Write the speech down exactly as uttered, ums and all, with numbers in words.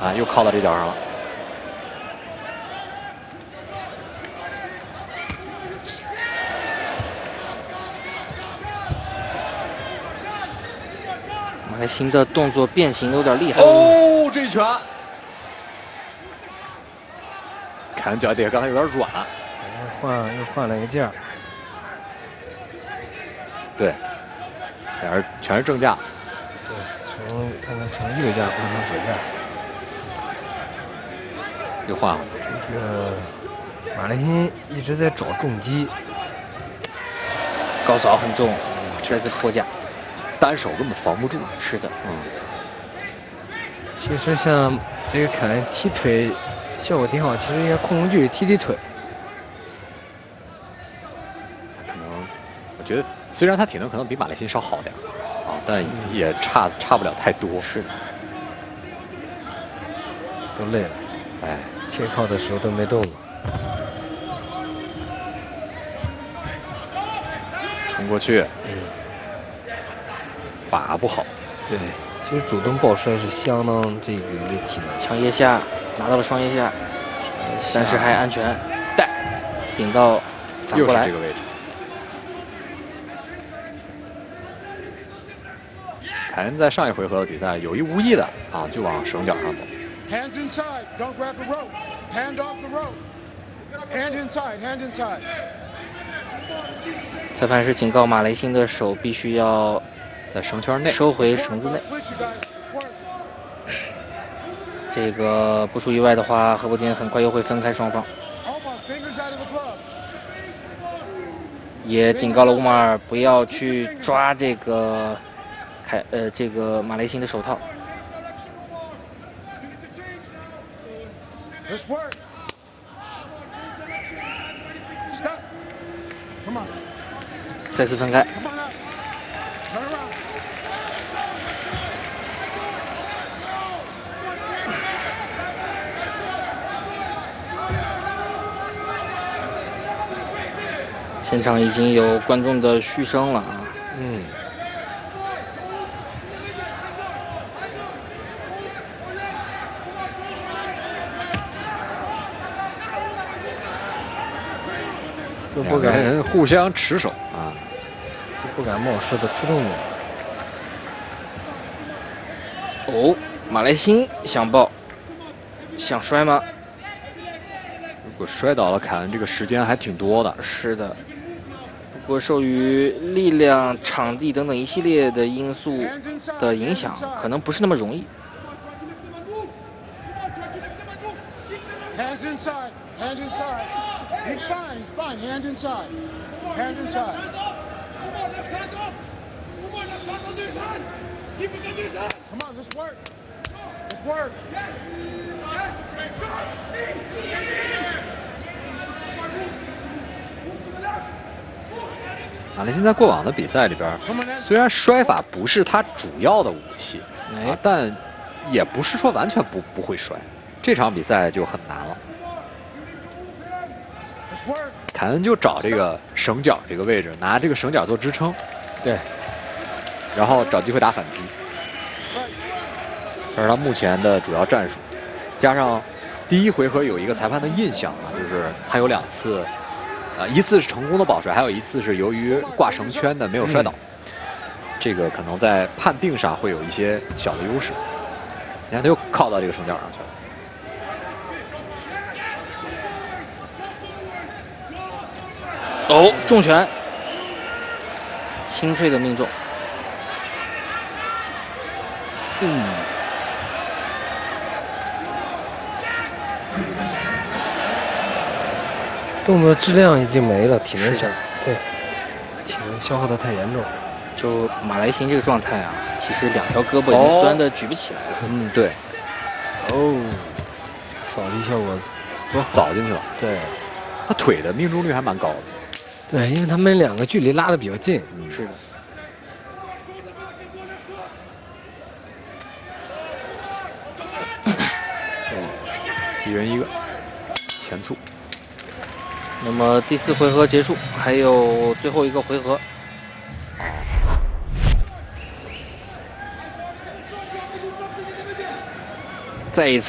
啊，又靠到这脚上了。 马来辛的动作变形有点厉害。 哦，这一拳，凯恩脚底下刚才有点软。 换又换了一个架。 对，俩人全是正架。 对，从看看从右架换成左架。 又换了。 这个马来辛一直在找重击， 高扫很重，这次破架。 单手根本防不住。 是的， 嗯。 其实像这个凯恩踢腿效果挺好，其实应该控控距离踢踢腿。 可能，我觉得虽然他体能可能比马来辛稍好点啊，但也差差不了太多。 是的， 都累了， 哎， 贴靠的时候都没动了。 冲过去。 嗯。 把不好， 对，其实主动抱摔是相当这个体能。 强腋下拿到了双腋下，但是还安全带顶到反过来这个位置。凯恩在上一回合的比赛有意无意的啊，就往绳脚上走。 Hands inside, don't grab the rope. Hand off the rope. Hand inside, hand inside. 裁判是警告马来辛的手必须要。 在绳圈内收回绳子内，这个不出意外的话，何伯丁很快又会分开双方。也警告了乌马尔不要去抓这个凯呃这个马来辛的手套。再次分开。 现场已经有观众的嘘声了啊！ 嗯， 都不敢人互相持手啊， 都不敢冒失的出动了。 哦，马来辛想抱，想摔吗？ 如果摔倒了，凯恩这个时间还挺多的。 是的。 不过，受于力量、场地等等一系列的因素的影响，可能不是那么容易。 Hands inside, hand inside. He's fine, he's fine. Hand inside, hand inside. Come on, this work. This work. Yes. Yes. Move to the left. 马来辛在过往的比赛里边，虽然摔法不是他主要的武器，啊，但也不是说完全不不会摔。这场比赛就很难了。凯恩就找这个绳脚这个位置，拿这个绳脚做支撑， 对， 然后找机会打反击。这是他目前的主要战术，加上第一回合有一个裁判的印象啊，就是他有两次。 啊，一次是成功的保摔，还有一次是由于挂绳圈的没有摔倒，嗯、这个可能在判定上会有一些小的优势。你看，他又靠到这个绳脚上去了。哦，重拳，清脆的命中。嗯。 动作质量已经没了，体能消，对，体能消耗的太严重。 就马来辛这个状态啊，其实两条胳膊已经酸的举不起来了。 哦、嗯，对。 哦，扫地效果都扫进去了。 对， 他腿的命中率还蛮高的。 对，因为他们两个距离拉的比较近。 嗯， 是的。 一人一个前蹴。 那么第四回合结束，还有最后一个回合。再一次。